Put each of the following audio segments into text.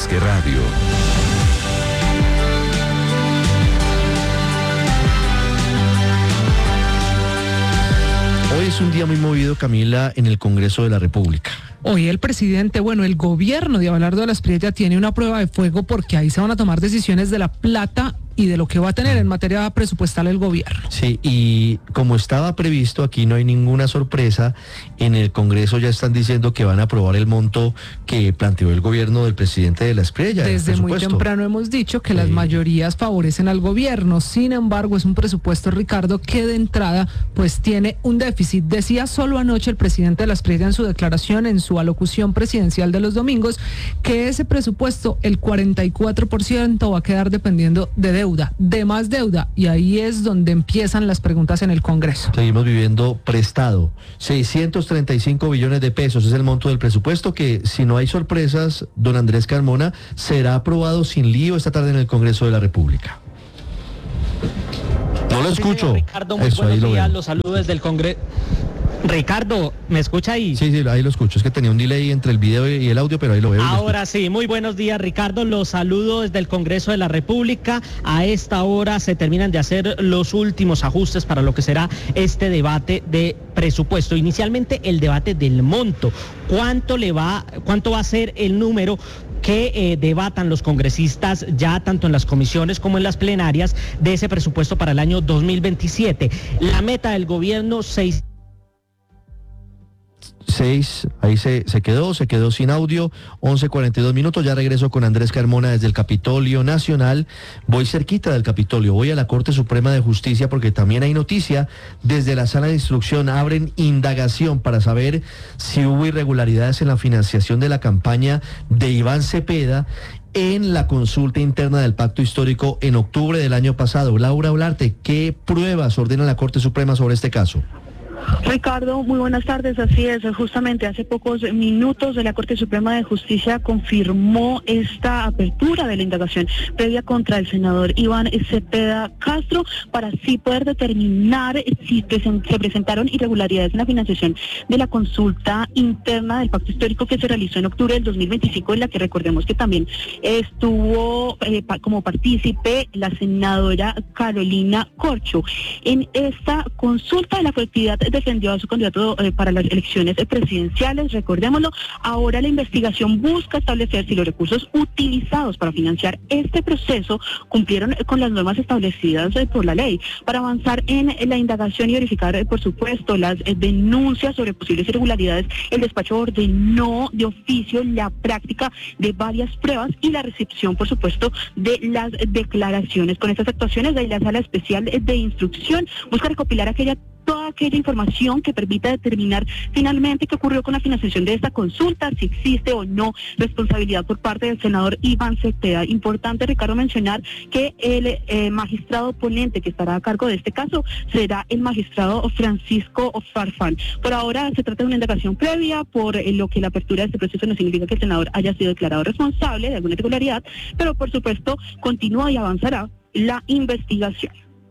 Más que radio. Hoy es un día muy movido, Camila, en el Congreso de la República. Hoy el presidente, el gobierno de Abelardo de la Espriella tiene una prueba de fuego porque ahí se van a tomar decisiones de la plata y de lo que va a tener en materia presupuestal el gobierno. Sí, y como estaba previsto, aquí no hay ninguna sorpresa. En el Congreso ya están diciendo que van a aprobar el monto que planteó el gobierno del presidente de la Espriella. Desde muy temprano hemos dicho que las mayorías favorecen al gobierno. Sin embargo, es un presupuesto, Ricardo, que de entrada pues tiene un déficit. Decía solo anoche el presidente de la Espriella en su declaración, en su alocución presidencial de los domingos, que ese presupuesto, el 44%, va a quedar dependiendo de más deuda, y ahí es donde empiezan las preguntas en el Congreso. Seguimos viviendo prestado. 635 billones de pesos es el monto del presupuesto que, si no hay sorpresas, don Andrés Carmona, será aprobado sin lío esta tarde en el Congreso de la República. No lo escucho. Ricardo, muy buenos días, los saludos desde el Congreso. Ricardo, ¿me escucha ahí? Sí, ahí lo escucho. Es que tenía un delay entre el video y el audio, pero ahí lo veo. Ahora sí, muy buenos días, Ricardo. Los saludo desde el Congreso de la República. A esta hora se terminan de hacer los últimos ajustes para lo que será este debate de presupuesto. Inicialmente el debate del monto. ¿Cuánto va a ser el número que debatan los congresistas ya tanto en las comisiones como en las plenarias de ese presupuesto para el año 2027? La meta del gobierno, 6, ahí se quedó sin audio. 11:42 minutos, ya regreso con Andrés Carmona desde el Capitolio Nacional. Voy cerquita del Capitolio, voy a la Corte Suprema de Justicia porque también hay noticia. Desde la sala de instrucción abren indagación para saber si hubo irregularidades en la financiación de la campaña de Iván Cepeda en la consulta interna del Pacto Histórico en octubre del año pasado. Laura Olarte, ¿qué pruebas ordena la Corte Suprema sobre este caso? Ricardo, muy buenas tardes. Así es, justamente hace pocos minutos la Corte Suprema de Justicia confirmó esta apertura de la indagación previa contra el senador Iván Cepeda Castro para así poder determinar si se presentaron irregularidades en la financiación de la consulta interna del Pacto Histórico que se realizó en octubre del 2025, en la que recordemos que también estuvo como partícipe la senadora Carolina Corcho. En esta consulta la colectividad defendió a su candidato para las elecciones presidenciales, recordémoslo. Ahora la investigación busca establecer si los recursos utilizados para financiar este proceso cumplieron con las normas establecidas por la ley. Para avanzar en la indagación y verificar, por supuesto, las denuncias sobre posibles irregularidades, el despacho ordenó de oficio la práctica de varias pruebas y la recepción, por supuesto, de las declaraciones. Con estas actuaciones, la Sala Especial de Instrucción busca recopilar toda aquella información que permita determinar finalmente qué ocurrió con la financiación de esta consulta, si existe o no responsabilidad por parte del senador Iván Cepeda. Importante, Ricardo, mencionar que el magistrado ponente que estará a cargo de este caso será el magistrado Francisco Farfán. Por ahora se trata de una indagación previa, por lo que la apertura de este proceso no significa que el senador haya sido declarado responsable de alguna irregularidad, pero por supuesto continúa y avanzará la investigación.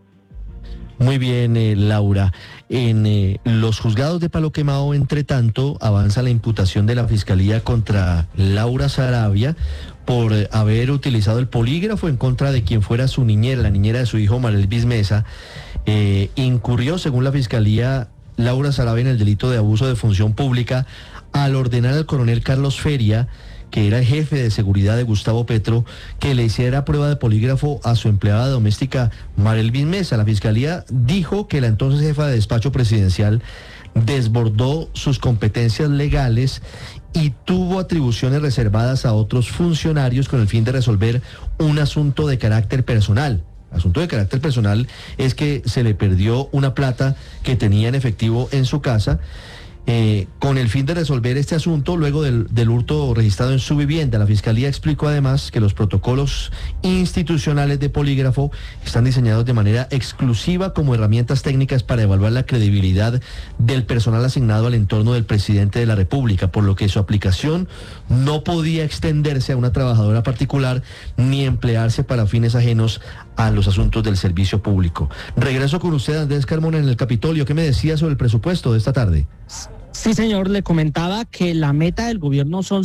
Muy bien, Laura. En los juzgados de Palo Quemado, entre tanto, avanza la imputación de la Fiscalía contra Laura Sarabia por haber utilizado el polígrafo en contra de quien fuera su niñera, la niñera de su hijo, María Elvis Mesa. Incurrió, según la Fiscalía, Laura Sarabia en el delito de abuso de función pública al ordenar al coronel Carlos Feria, que era el jefe de seguridad de Gustavo Petro, que le hiciera prueba de polígrafo a su empleada doméstica María Elvis Mesa. La Fiscalía dijo que la entonces jefa de despacho presidencial desbordó sus competencias legales y tuvo atribuciones reservadas a otros funcionarios con el fin de resolver un asunto de carácter personal. Asunto de carácter personal es que se le perdió una plata que tenía en efectivo en su casa. Con el fin de resolver este asunto luego del hurto registrado en su vivienda. La Fiscalía explicó además que los protocolos institucionales de polígrafo están diseñados de manera exclusiva como herramientas técnicas para evaluar la credibilidad del personal asignado al entorno del presidente de la República, por lo que su aplicación no podía extenderse a una trabajadora particular ni emplearse para fines ajenos a los asuntos del servicio público. Regreso con usted, Andrés Carmona, en el Capitolio. ¿Qué me decía sobre el presupuesto de esta tarde? Sí, señor, le comentaba que la meta del gobierno son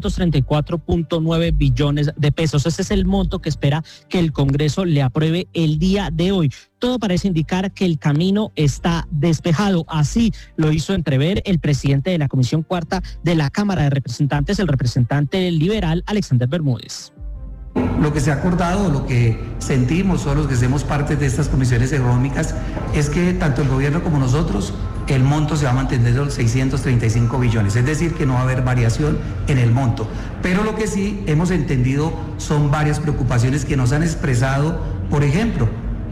634.9 billones de pesos. Ese es el monto que espera que el Congreso le apruebe el día de hoy. Todo parece indicar que el camino está despejado. Así lo hizo entrever el presidente de la Comisión Cuarta de la Cámara de Representantes, el representante liberal Alexander Bermúdez. Lo que se ha acordado, lo que sentimos todos los que hacemos parte de estas comisiones económicas, es que tanto el gobierno como nosotros, el monto se va a mantener en los 635 billones, es decir, que no va a haber variación en el monto. Pero lo que sí hemos entendido son varias preocupaciones que nos han expresado. Por ejemplo,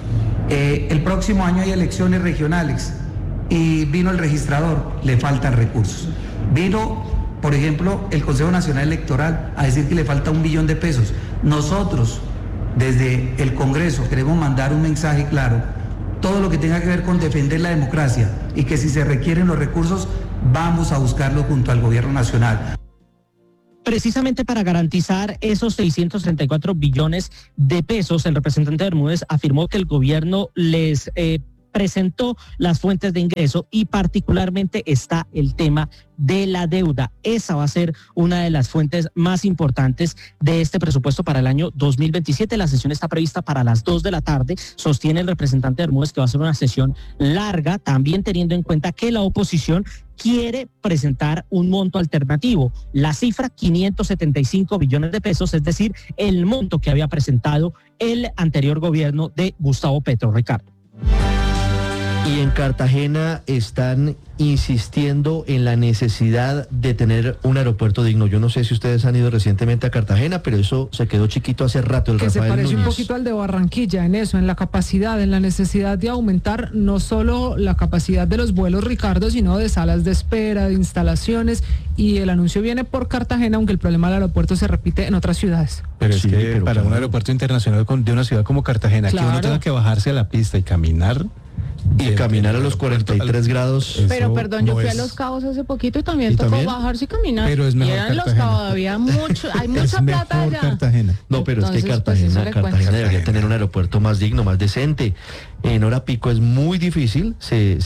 el próximo año hay elecciones regionales y vino el registrador, le faltan recursos. Vino, por ejemplo, el Consejo Nacional Electoral a decir que le falta 1 billón de pesos. Nosotros, desde el Congreso, queremos mandar un mensaje claro. Todo lo que tenga que ver con defender la democracia y que si se requieren los recursos, vamos a buscarlo junto al Gobierno Nacional. Precisamente para garantizar esos 634 billones de pesos, el representante Bermúdez afirmó que el gobierno les presentó las fuentes de ingreso y particularmente está el tema de la deuda. Esa va a ser una de las fuentes más importantes de este presupuesto para el año 2027. La sesión está prevista para las 2 de la tarde. Sostiene el representante Bermúdez que va a ser una sesión larga, también teniendo en cuenta que la oposición quiere presentar un monto alternativo. La cifra, 575 billones de pesos, es decir, el monto que había presentado el anterior gobierno de Gustavo Petro. Ricardo. Y en Cartagena están insistiendo en la necesidad de tener un aeropuerto digno. Yo no sé si ustedes han ido recientemente a Cartagena, pero eso se quedó chiquito hace rato. El que Rafael se parece Núñez. Un poquito al de Barranquilla en eso, en la capacidad, en la necesidad de aumentar no solo la capacidad de los vuelos, Ricardo, sino de salas de espera, de instalaciones, y el anuncio viene por Cartagena, aunque el problema del aeropuerto se repite en otras ciudades. Pero es Sí, que pero para claro, un aeropuerto internacional de una ciudad como Cartagena, Claro, que uno tenga que bajarse a la pista y caminar. Y caminar a los 43 grados. Pero perdón, yo no fui a es- Los Cabos hace poquito y también ¿Y tocó también? bajarse y caminar. Pero es mejor y eran Los Cartagena. Cabos, había mucho, hay mucha Es plata mejor allá. Cartagena. No, pero es que Entonces, pues, eso le Cartagena cuento. debería tener un aeropuerto más digno, más decente. En hora pico es muy difícil, se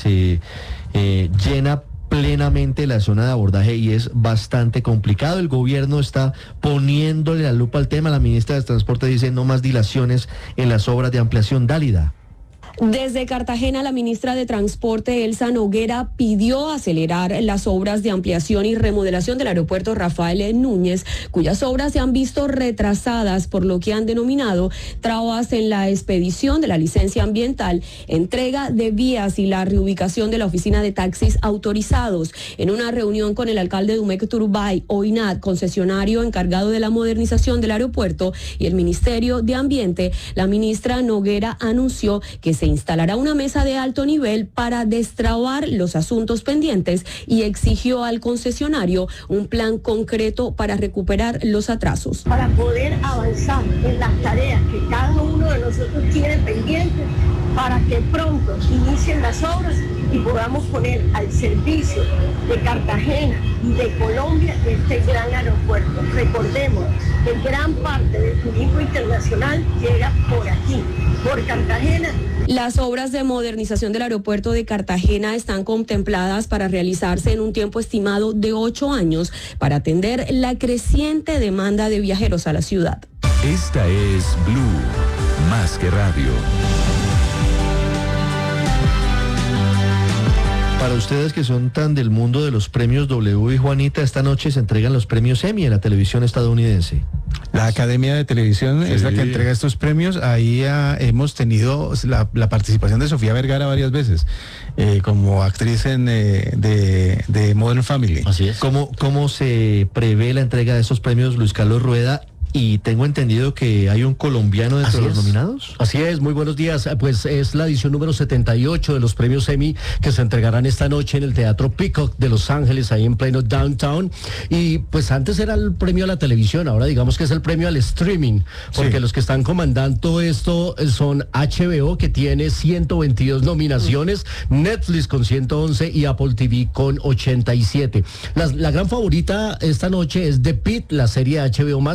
llena plenamente la zona de abordaje y es bastante complicado. El gobierno está poniéndole la lupa al tema. La ministra de Transporte dice no más dilaciones en las obras de ampliación. Dálida. Desde Cartagena, la ministra de Transporte, Elsa Noguera, pidió acelerar las obras de ampliación y remodelación del aeropuerto Rafael Núñez, cuyas obras se han visto retrasadas por lo que han denominado trabas en la expedición de la licencia ambiental, entrega de vías y la reubicación de la oficina de taxis autorizados. En una reunión con el alcalde de Umec Turbay, OINAT, concesionario encargado de la modernización del aeropuerto, y el Ministerio de Ambiente, la ministra Noguera anunció que se instalará una mesa de alto nivel para destrabar los asuntos pendientes y exigió al concesionario un plan concreto para recuperar los atrasos. Para poder avanzar en las tareas que cada uno de nosotros tiene pendientes, para que pronto inicien las obras y podamos poner al servicio de Cartagena y de Colombia este gran aeropuerto. Recordemos que gran parte del turismo internacional llega por aquí, por Cartagena. Las obras de modernización del aeropuerto de Cartagena están contempladas para realizarse en un tiempo estimado de 8 años para atender la creciente demanda de viajeros a la ciudad. Esta es Blue, más que radio. Para ustedes que son tan del mundo de los premios W y Juanita, esta noche se entregan los premios Emmy en la televisión estadounidense. La Academia de Televisión es la que Sí. entrega estos premios. Ahí hemos tenido la participación de Sofía Vergara varias veces, como actriz de Modern Family. Así es. ¿Cómo se prevé la entrega de estos premios, Luis Carlos Rueda? Y tengo entendido que hay un colombiano dentro de los nominados. Así es, muy buenos días. Pues es la edición número 78 de los premios Emmy que se entregarán esta noche en el Teatro Peacock de Los Ángeles, ahí en pleno downtown. Y pues antes era el premio a la televisión, ahora digamos que es el premio al streaming, porque los que están comandando esto son HBO, que tiene 122 nominaciones, Netflix con 111 y Apple TV con 87. La gran favorita esta noche es The Pitt, la serie de HBO más, un drama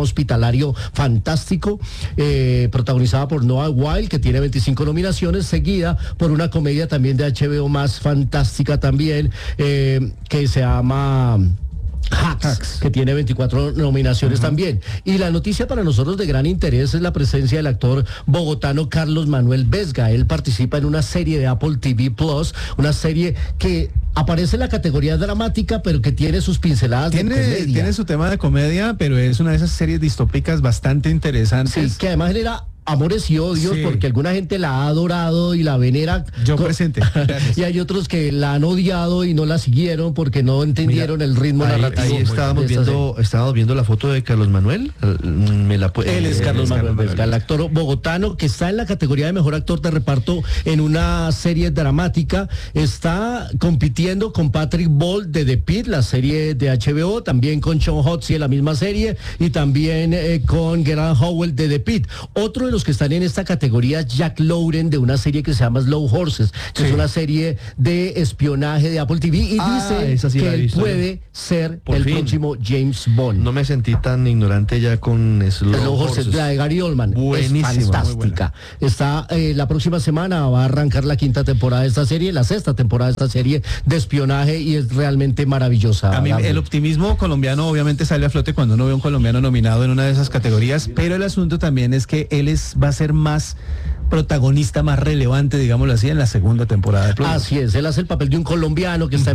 hospitalario fantástico, protagonizada por Noah Wyle, que tiene 25 nominaciones, seguida por una comedia también de HBO más fantástica también, que se llama Hacks, que tiene 24 nominaciones también. Y la noticia para nosotros de gran interés es la presencia del actor bogotano Carlos Manuel Vesga. Él participa en una serie de Apple TV Plus, una serie que aparece en la categoría dramática, pero que tiene sus pinceladas de comedia. Tiene su tema de comedia, pero es una de esas series distópicas bastante interesantes. Sí, que además genera amores y odios, Sí. porque alguna gente la ha adorado y la venera. Yo presente. Gracias. Y hay otros que la han odiado y no la siguieron porque no entendieron el ritmo narrativo. Ahí estábamos viendo la foto de Carlos Manuel. Él es Carlos Manuel Vesga, el actor bogotano que está en la categoría de mejor actor de reparto en una serie dramática. Está compitiendo con Patrick Ball de The Pitt, la serie de HBO, también con Sean Hotzi en la misma serie y también con Gerard Howell de The Pitt. Otro de los que están en esta categoría es Jack Lowren de una serie que se llama Slow Horses, que es una serie de espionaje de Apple TV y dice que él puede ser el próximo James Bond. No me sentí tan ignorante ya con Slow Horses. La de Gary Oldman. Buenísima. Es fantástica. Está la próxima semana va a arrancar la 5ª temporada de esta serie, la 6ª temporada de esta serie de espionaje y es realmente maravillosa. A mí el optimismo colombiano obviamente sale a flote cuando uno ve a un colombiano nominado en una de esas categorías, pero el asunto también es que él va a ser más protagonista, más relevante, digámoslo así, en la segunda temporada de Plus. Así es, él hace el papel de un colombiano que está